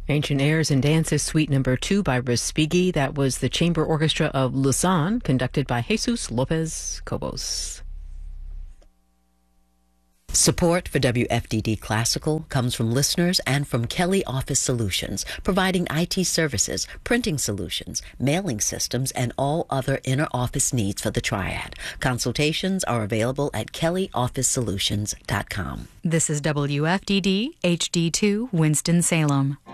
Ancient Airs and Dances, Suite Number 2 by Respighi. That was the Chamber Orchestra of Lausanne, conducted by Jesus Lopez Cobos. Support for WFDD Classical comes from listeners and from Kelly Office Solutions, providing IT services, printing solutions, mailing systems, and all other inner office needs for the Triad. Consultations are available at kellyofficesolutions.com. This is WFDD HD2 Winston-Salem.